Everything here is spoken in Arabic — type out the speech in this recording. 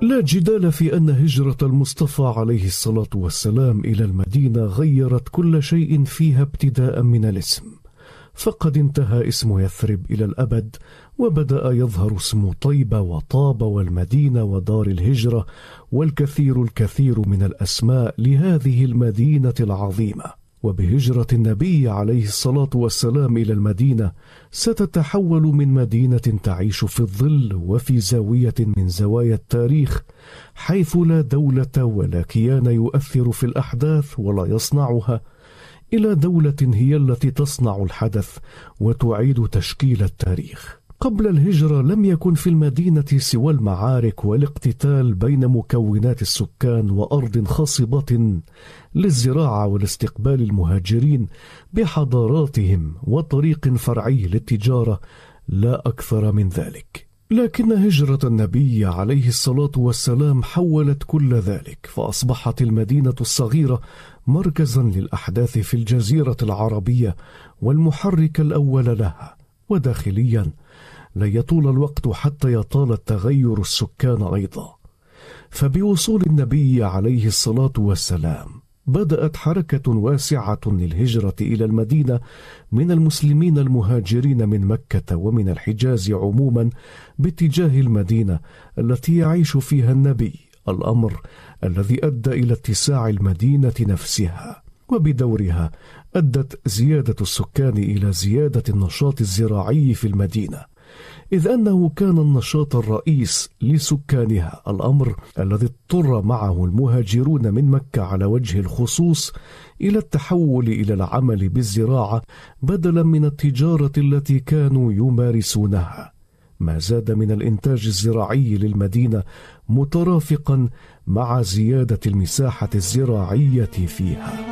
لا جدال في أن هجرة المصطفى عليه الصلاة والسلام إلى المدينة غيرت كل شيء فيها ابتداء من الاسم، فقد انتهى اسم يثرب إلى الأبد، وبدأ يظهر اسم طيبة وطاب والمدينة ودار الهجرة والكثير من الأسماء لهذه المدينة العظيمة. وبهجرة النبي عليه الصلاة والسلام إلى المدينة ستتحول من مدينة تعيش في الظل وفي زاوية من زوايا التاريخ حيث لا دولة ولا كيان يؤثر في الأحداث ولا يصنعها، إلى دولة هي التي تصنع الحدث وتعيد تشكيل التاريخ. قبل الهجرة لم يكن في المدينة سوى المعارك والاقتتال بين مكونات السكان وأرض خصبة للزراعة والاستقبال المهاجرين بحضاراتهم وطريق فرعي للتجارة، لا أكثر من ذلك. لكن هجرة النبي عليه الصلاة والسلام حولت كل ذلك، فأصبحت المدينة الصغيرة مركزا للأحداث في الجزيرة العربية والمحرك الأول لها. وداخليا لا يطول الوقت حتى يطال التغير السكان أيضا، فبوصول النبي عليه الصلاة والسلام بدأت حركة واسعة للهجرة إلى المدينة من المسلمين المهاجرين من مكة ومن الحجاز عموما باتجاه المدينة التي يعيش فيها النبي، الأمر الذي أدى إلى اتساع المدينة نفسها، وبدورها أدت زيادة السكان إلى زيادة النشاط الزراعي في المدينة، إذ أنه كان النشاط الرئيس لسكانها، الأمر الذي اضطر معه المهاجرون من مكة على وجه الخصوص إلى التحول إلى العمل بالزراعة بدلا من التجارة التي كانوا يمارسونها، ما زاد من الإنتاج الزراعي للمدينة مترافقا مع زيادة المساحة الزراعية فيها.